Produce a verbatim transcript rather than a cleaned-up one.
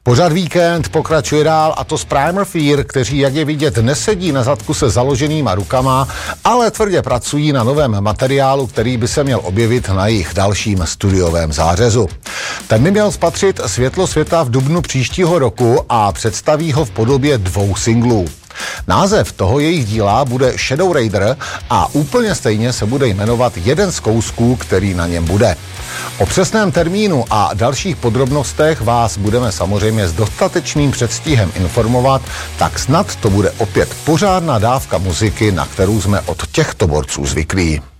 Pořad Víkend pokračuje dál, a to s Primal Fear, kteří, jak je vidět, nesedí na zadku se založenýma rukama, ale tvrdě pracují na novém materiálu, který by se měl objevit na jejich dalším studiovém zářezu. Ten by měl spatřit světlo světa v dubnu příštího roku a představí ho v podobě dvou singlů. Název toho jejich díla bude Shadow Raider a úplně stejně se bude jmenovat jeden z kousků, který na něm bude. O přesném termínu a dalších podrobnostech vás budeme samozřejmě s dostatečným předstihem informovat, tak snad to bude opět pořádná dávka muziky, na kterou jsme od těchto borců zvyklí.